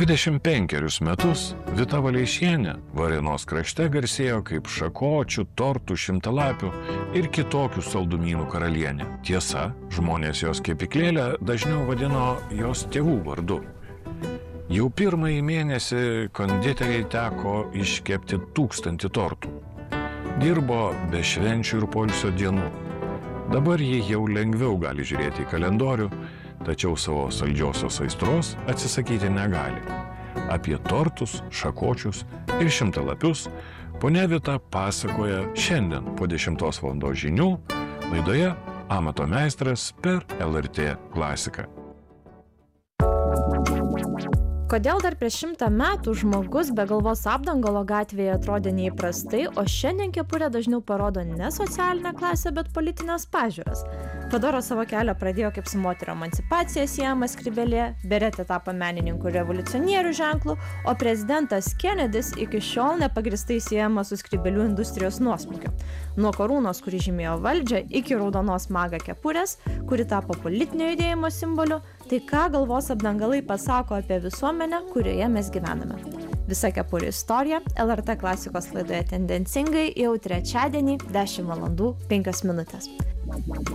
25 metus Vita Valeišienė Varėnos krašte garsėjo kaip šakočių, tortų, šimtalapių ir kitokių saldumynų karalienė. Tiesa, žmonės jos kepyklėlę dažniau vadino jos tėvų vardu. Jau pirmąjį mėnesį konditeriai teko iškepti 1000 tortų. Dirbo be švenčių ir poilsio dienų. Dabar ji jau lengviau gali žiūrėti į kalendorių, tačiau savo saldžiosios aistros atsisakyti negali. Apie tortus, šakočius ir šimtalapius ponia Vita pasakoja šiandien po 10 val. Žinių laidoje Amato meistras per LRT klasiką. Kodėl dar prieš 100 metų žmogus be galvos apdangalo gatvėje atrodė neįprastai, o šiandien kepurė dažniau parodo ne socialinę klasę, bet politinės pažiūras? Fedora savo kelią pradėjo kaip su moterų emancipacija siejama skrybėlė, Beretė tapo menininkų ir revoliucionierių ženklų, o prezidentas Kennedys iki šiol nepagristai siejama su skrybėlių industrijos nuosmukiu. Nuo karūnos, kuri žymėjo valdžią, iki raudonos maga kepurės, kuri tapo politinio judėjimo simboliu, tai ką galvos apdangalai pasako apie visuomenę, kurioje mes gyvename. Visa kepurių istorija LRT klasikos laidoje Tendencingai jau trečiadienį 10 val. 5 min.